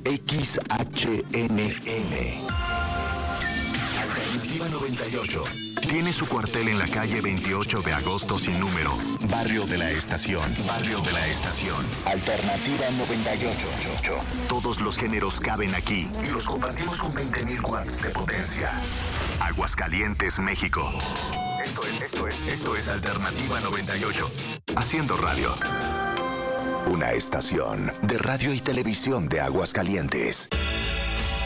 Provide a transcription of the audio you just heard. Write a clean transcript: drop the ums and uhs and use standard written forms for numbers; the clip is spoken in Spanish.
XHNN. Alternativa 98. Tiene su cuartel en la calle 28 de agosto sin número. Barrio de la Estación. Barrio de la Estación. Alternativa 98. Todos los géneros caben aquí y los compartimos con 20.000 watts de potencia. Aguascalientes, México. Esto es Alternativa 98. Haciendo radio. Una estación de radio y televisión de Aguascalientes.